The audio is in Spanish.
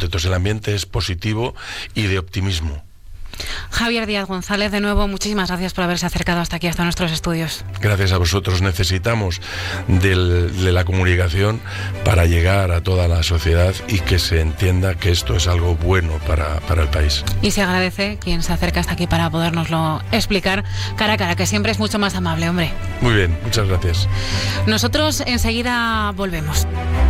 Entonces el ambiente es positivo y de optimismo. Javier Díaz González, de nuevo, muchísimas gracias por haberse acercado hasta aquí, hasta nuestros estudios. Gracias a vosotros. Necesitamos de la comunicación para llegar a toda la sociedad y que se entienda que esto es algo bueno para el país. Y se agradece quien se acerca hasta aquí para podérnoslo explicar cara a cara, que siempre es mucho más amable, hombre. Muy bien, muchas gracias. Nosotros enseguida volvemos.